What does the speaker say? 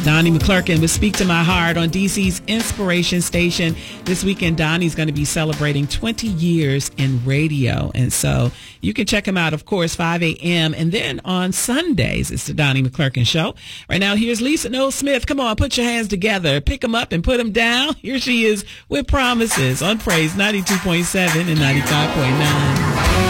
Donnie McClurkin with Speak to My Heart on DC's Inspiration Station. This weekend, Donnie's going to be celebrating 20 years in radio. And so you can check him out, of course, 5 a.m. And then on Sundays, it's the Donnie McClurkin Show. Right now, here's Lisa Noel Smith. Come on, put your hands together. Pick them up and put them down. Here she is with Promises on Praise 92.7 and 95.9.